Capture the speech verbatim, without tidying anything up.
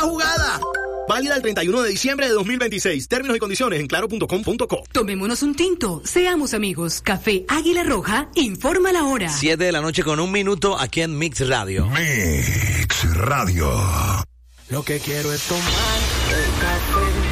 jugada. Válida el treinta y uno de diciembre de dos mil veintiséis. Términos y condiciones en claro punto com punto co. Tomémonos un tinto. Seamos amigos. Café Águila Roja informa la hora. Siete de la noche con un minuto aquí en Mix Radio. Mix Radio. Lo que quiero es tomar el café